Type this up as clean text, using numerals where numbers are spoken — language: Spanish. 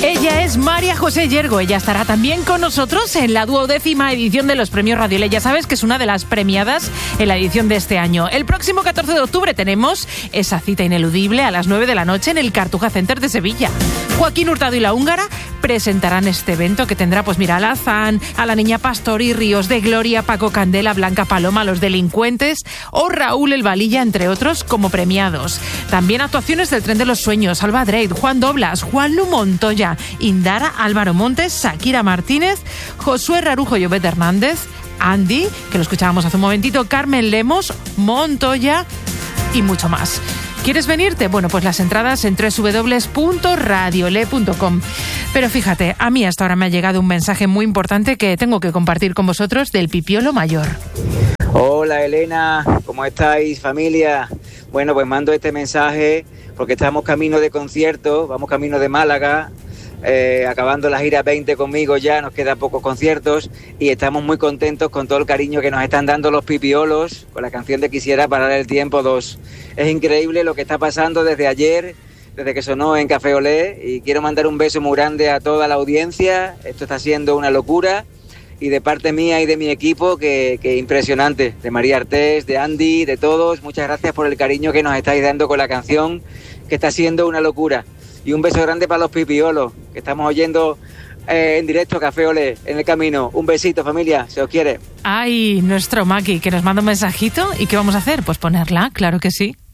Ella es María José Yergo. Ella estará también con nosotros en la 12ª edición de los Premios Radio L. Ya sabes que es una de las premiadas en la edición de este año. El próximo 14 de octubre tenemos esa cita ineludible a las 9 de la noche en el Cartuja Center de Sevilla. Joaquín Hurtado y La Húngara presentarán este evento que tendrá, pues mira, a Lazán, a la Niña Pastori, Ríos de Gloria, Paco Candela, Blanca Paloma, Los Delincuentes o Raúl El Valilla, entre otros, como premiados. También actuaciones del Tren de los Sueños, Alba Dreid, Juan Doblas, Juanlu Montoya, Indara, Álvaro Montes, Shakira Martínez, Josué Rarujo y Obed Hernández, Andy, que lo escuchábamos hace un momentito, Carmen Lemos, Montoya y mucho más. ¿Quieres venirte? Bueno, pues las entradas en www.radiole.com. Pero fíjate, a mí hasta ahora me ha llegado un mensaje muy importante que tengo que compartir con vosotros del Pipiolo Mayor. Hola Elena, ¿cómo estáis, familia? Bueno, pues mando este mensaje porque estamos camino de concierto, vamos camino de Málaga, acabando la gira 20 conmigo ya, nos quedan pocos conciertos y estamos muy contentos con todo el cariño que nos están dando los Pipiolos con la canción de Quisiera Parar el Tiempo 2. Es increíble lo que está pasando desde ayer, desde que sonó en Café Olé, y quiero mandar un beso muy grande a toda la audiencia. Esto está siendo una locura y de parte mía y de mi equipo que impresionante, de María Artés, de Andy, de todos, muchas gracias por el cariño que nos estáis dando con la canción, que está siendo una locura. Y un beso grande para los Pipiolos, que estamos oyendo en directo Café Olé, en el camino. Un besito, familia, se os quiere. Ay, nuestro Maki, que nos manda un mensajito. ¿Y qué vamos a hacer? Pues ponerla, claro que sí.